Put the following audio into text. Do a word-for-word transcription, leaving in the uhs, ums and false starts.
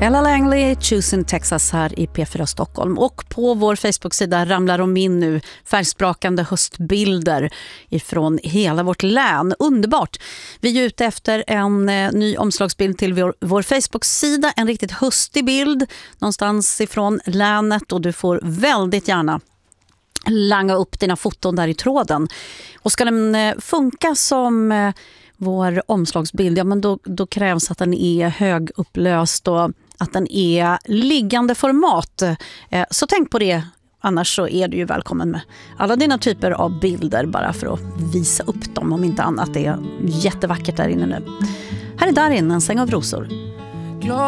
Ella Langley, Choosing Texas här i P fyra Stockholm. Och på vår Facebook-sida ramlar de in nu färgsprakande höstbilder ifrån hela vårt län. Underbart! Vi är ute efter en eh, ny omslagsbild till vår, vår Facebook-sida. En riktigt höstig bild någonstans ifrån länet, och du får väldigt gärna langa upp dina foton där i tråden. Och ska den eh, funka som... Eh, vår omslagsbild, ja men då, då krävs att den är högupplöst och att den är liggande format. Eh, så tänk på det, annars så är du ju välkommen med alla dina typer av bilder bara för att visa upp dem, om inte annat. Det är jättevackert där inne nu. Här är Darin, En säng av rosor.